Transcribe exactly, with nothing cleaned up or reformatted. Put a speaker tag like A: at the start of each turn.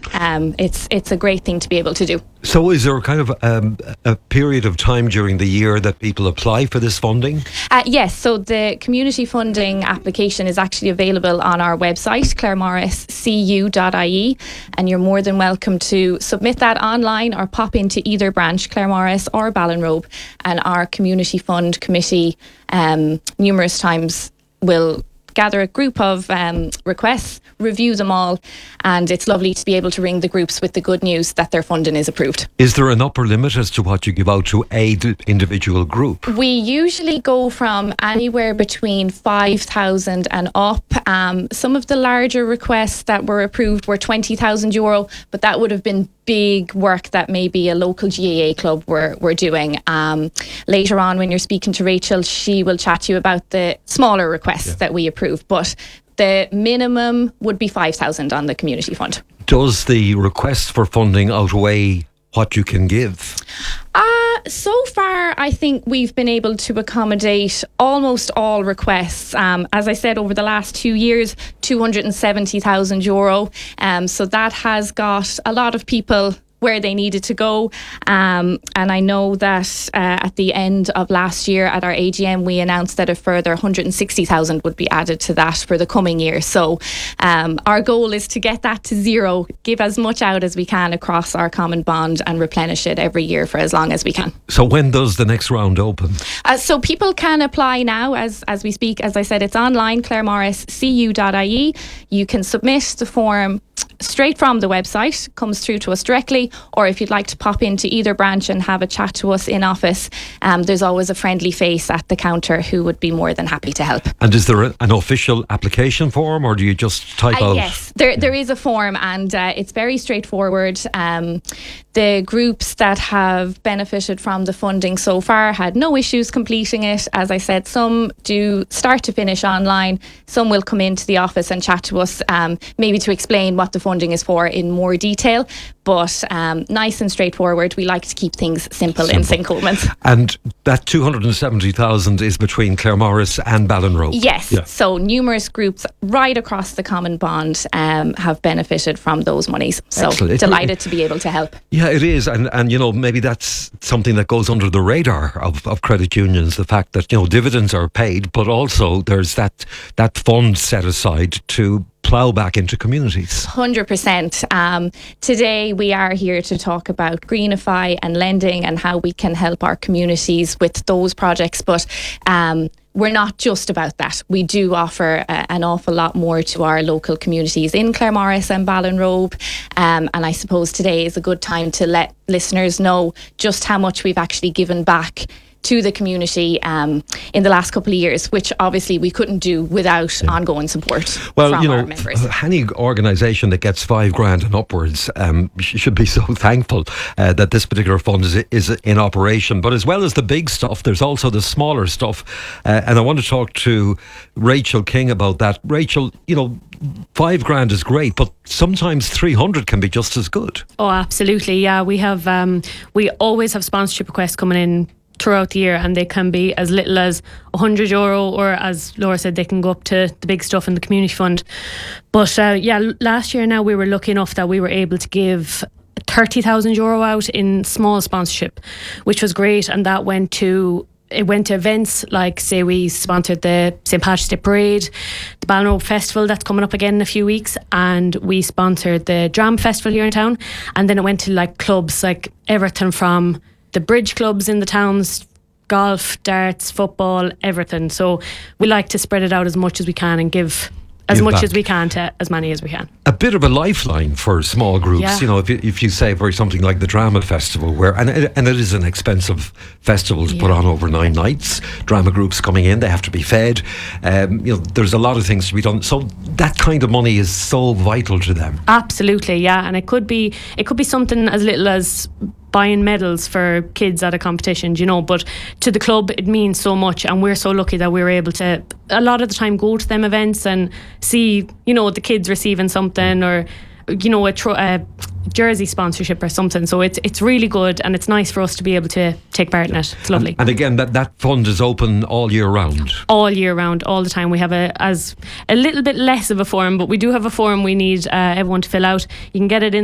A: um, it's it's a great thing to be able to do.
B: So is there kind of um, a period of time during the year that people apply for this funding?
A: Uh, yes, so the community funding application is actually available on our website, clare morris c u dot i e, and you're more than welcome to submit that online or pop into either branch, Claremorris or Ballinrobe, and our community fund committee um, numerous times will gather a group of um, requests, review them all, and it's lovely to be able to ring the groups with the good news that their funding is approved.
B: Is there an upper limit as to what you give out to a d- individual group?
A: We usually go from anywhere between five thousand and up. Um, some of the larger requests that were approved were twenty thousand euro, but that would have been big work that maybe a local G A A club were, were doing. Um, later on, when you're speaking to Rachel, she will chat to you about the smaller requests yeah. that we approve, but the minimum would be five thousand on the community fund.
B: Does the request for funding outweigh what you can give?
A: Uh, so far, I think we've been able to accommodate almost all requests. Um, as I said, over the last two years, two hundred seventy thousand euro. Um, so that has got a lot of people where they needed to go. Um, and I know that uh, at the end of last year at our A G M, we announced that a further one hundred sixty thousand would be added to that for the coming year. So um, our goal is to get that to zero, give as much out as we can across our common bond and replenish it every year for as long as we can.
B: So when does the next round open?
A: Uh, so people can apply now as, as we speak. As I said, it's online, clare morris c u dot i e. You can submit the form straight from the website, comes through to us directly, or if you'd like to pop into either branch and have a chat to us in office, um, there's always a friendly face at the counter who would be more than happy to help.
B: And is there a, an official application form, or do you just type
A: uh,
B: out?
A: Yes, there there is a form, and uh, it's very straightforward. Um, the groups that have benefited from the funding so far had no issues completing it. As I said, some do start to finish online, some will come into the office and chat to us, um, maybe to explain what the funding is for in more detail, but um, nice and straightforward. We like to keep things simple, simple. in Saint Coleman's.
B: And that two hundred seventy thousand is between Claremorris and Ballinrobe?
A: Yes, yeah. So numerous groups right across the Common Bond um, have benefited from those monies. So Excellent. Delighted to be able to help.
B: Yeah, it is. And, and you know, maybe that's something that goes under the radar of, of credit unions, the fact that, you know, dividends are paid, but also there's that, that fund set aside to plough back into communities.
A: one hundred percent. Um, today we are here to talk about Greenify and lending and how we can help our communities with those projects, but um, we're not just about that. We do offer uh, an awful lot more to our local communities in Claremorris and Ballinrobe, um, and I suppose today is a good time to let listeners know just how much we've actually given back to the community um, in the last couple of years, which obviously we couldn't do without yeah. ongoing support
B: well,
A: from
B: you know,
A: our members.
B: Any organisation that gets five grand and upwards um, should be so thankful uh, that this particular fund is, is in operation. But as well as the big stuff, there's also the smaller stuff. Uh, and I want to talk to Rachel King about that. Rachel, you know, five grand is great, but sometimes three hundred can be just as good.
C: Oh, absolutely. Yeah, we have, um, we always have sponsorship requests coming in throughout the year, and they can be as little as one hundred euro, or as Laura said, they can go up to the big stuff in the community fund. But uh, yeah, last year now we were lucky enough that we were able to give thirty thousand euro out in small sponsorship, which was great. And that went to it went to events like, say, we sponsored the Saint Patrick's Day Parade, the Ballinrobe Festival that's coming up again in a few weeks, and we sponsored the Drama Festival here in town. And then it went to like clubs like everything from the bridge clubs in the towns, golf, darts, football, everything. So we like to spread it out as much as we can and give as give much back. as we can to as many as we can.
B: A bit of a lifeline for small groups.
C: Yeah.
B: You know, if you, if you say for something like the Drama Festival, where and it, and it is an expensive festival to yeah. put on over nine nights. Drama groups coming in, they have to be fed. Um, you know, there's a lot of things to be done. So that kind of money is so vital to them.
C: Absolutely, yeah. And it could be it could be something as little as buying medals for kids at a competition, you know, but to the club it means so much, and we're so lucky that we were able to a lot of the time go to them events and see, you know, the kids receiving something, or you know, a, tro- a jersey sponsorship or something. So it's it's really good, and it's nice for us to be able to take part in it. It's lovely.
B: And, and again, that, that fund is open all year round.
C: All year round, all the time. We have a as a little bit less of a form, but we do have a form we need uh, everyone to fill out. You can get it in